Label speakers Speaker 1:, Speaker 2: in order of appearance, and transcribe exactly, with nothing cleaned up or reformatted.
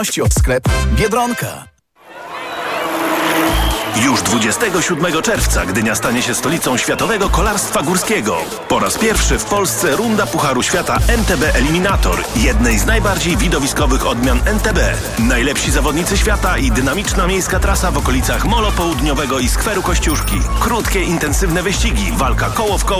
Speaker 1: Sklep Biedronka.
Speaker 2: Już dwudziestego siódmego czerwca Gdynia stanie się stolicą światowego kolarstwa górskiego. Po raz pierwszy w Polsce runda Pucharu Świata N T B Eliminator, jednej z najbardziej widowiskowych odmian N T B. Najlepsi zawodnicy świata i dynamiczna miejska trasa w okolicach Molo Południowego i Skweru Kościuszki. Krótkie, intensywne wyścigi, walka koło w koło